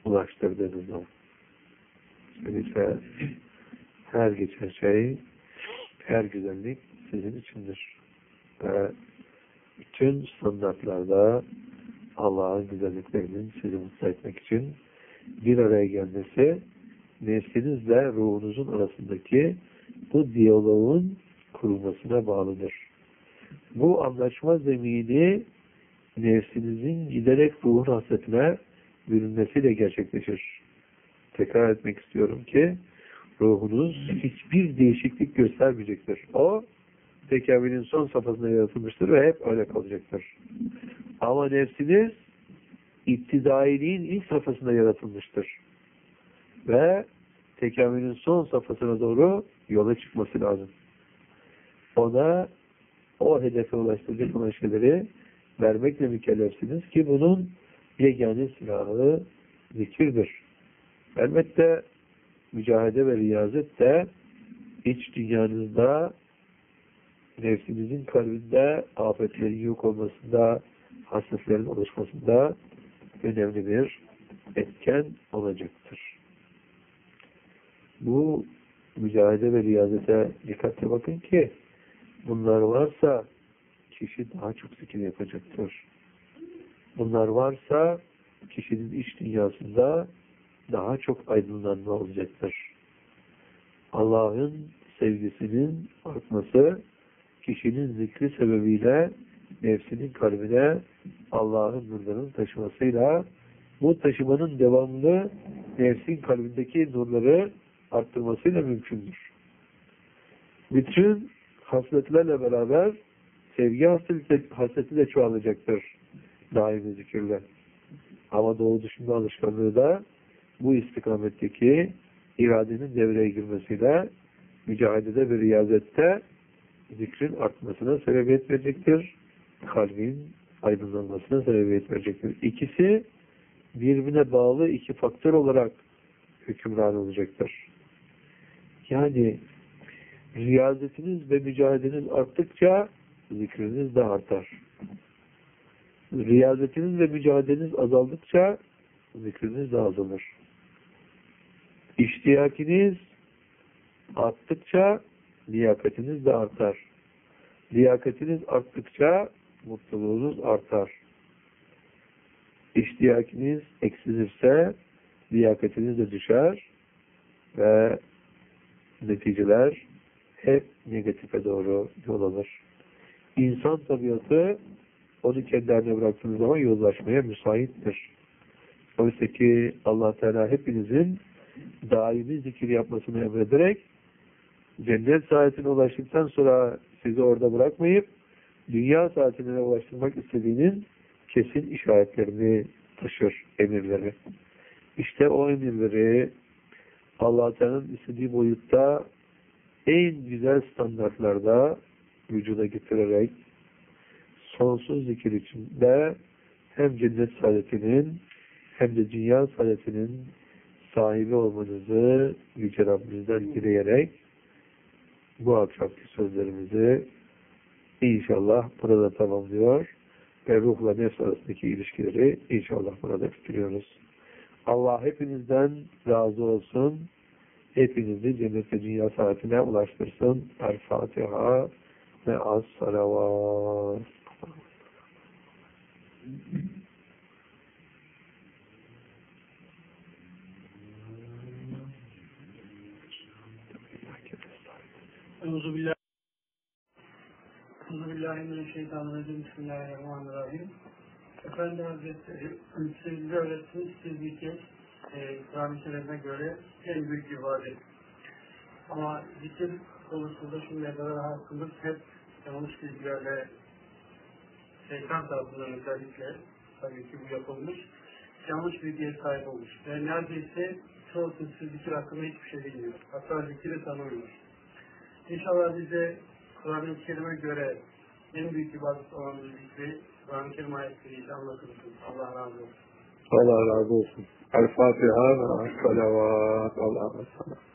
ulaştırdığınız zaman. Öyleyse her geçen şey, her güzellik sizin içindir. Ve bütün standartlarda Allah'ın güzelliklerinin sizi mutlu etmek için bir araya gelmesi, nefsinizle ruhunuzun arasındaki bu diyaloğun kurulmasına bağlıdır. Bu anlaşma zemini nefsinizin giderek ruhun hasretine bürünmesiyle gerçekleşir. Tekrar etmek istiyorum ki ruhunuz hiçbir değişiklik göstermeyecektir. O tekamülün son safhasında yaratılmıştır ve hep öyle kalacaktır. Ama nefsiniz iptidailiğin ilk safhasında yaratılmıştır. Ve tekamülün son safhasına doğru yola çıkması lazım. Ona o hedefe ulaştıracak olan şeyleri vermekle mükellefsiniz ki bunun yegane silahı zikirdir. Elbette mücahede ve riyazet de iç dünyanızda, nefsinizin kalbinde afetlerin yok olmasında, hastalıkların oluşmasında önemli bir etken olacaktır. Bu mücadele ve riyazete dikkatle bakın ki bunlar varsa kişi daha çok zikir yapacaktır. Bunlar varsa kişinin iç dünyasında daha çok aydınlanma olacaktır. Allah'ın sevgisinin artması kişinin zikri sebebiyle nefsinin kalbine Allah'ın nurlarının taşımasıyla bu taşımanın devamlı nefsin kalbindeki nurları arttırmasıyla mümkündür. Bütün hasletlerle beraber sevgi hasleti de çoğalacaktır daimi zikirle. Ama doğru düşünme alışkanlığı da bu istikametteki iradenin devreye girmesiyle mücadelede ve riyazette zikrin artmasına sebebiyet verecektir. Kalbin aydınlanmasına sebebiyet verecektir. İkisi birbirine bağlı iki faktör olarak hükümran olacaktır. Yani riyazetiniz ve mücadeleniz arttıkça zikriniz de artar. Riyazetiniz ve mücadeleniz azaldıkça zikriniz de azalır. İştiyakiniz arttıkça liyakatiniz de artar. Liyakatiniz arttıkça mutluluğunuz artar. İştiyakiniz eksilirse liyakatiniz de düşer ve neticeler hep negatife doğru yol alır. İnsan tabiatı onu kendi haline bıraktığınız zaman yozlaşmaya müsaittir. Oysa ki Allah Teala hepinizin daimi zikir yapmasını emrederek cennet saatine ulaştıktan sonra sizi orada bırakmayıp dünya saatine ulaştırmak istediğinin kesin işaretlerini taşır, emirleri. İşte o emirleri Allah Teala'nın istediği boyutta en güzel standartlarda vücuda getirerek sonsuz zikir içinde hem cennet saadetinin hem de dünya saadetinin sahibi olmanızı Yüce Rabbimizden dileyerek bu akşamki sözlerimizi inşallah burada tamamlıyor ve ruhla nefs arasındaki ilişkileri inşallah burada bitiriyoruz. Allah hepinizden razı olsun. Hepinizi cennet ve dünya saatine ulaştırsın. El-Fatiha ve as-salavat. Euzubillahimineşşeytanirracim. Bismillahirrahmanirrahim. Efendi Hazretleri size öğrettiğiniz zikir Kur'an-ı Kerim'e göre en büyük ibadet. Ama zikir konusunda şimdiye kadar hakkımız hep yanlış bilgilerle şeytan tarafından özellikle tabii ki bu yapılmış. Yanlış bilgiye sahip olmuş. Ve neredeyse çoğu kimse zikir hakkında hiçbir şey bilmiyor. Hatta zikiri tanımıyor. İnşallah bize Kur'an-ı Kerim'e göre en büyük ibadet olan zikri Kur'an-ı Kerim ayetleriyle anlatırsınız. Allah razı olsun. Allah razı olsun. El-Fatiha ve as-salavat. Allah'a emanet.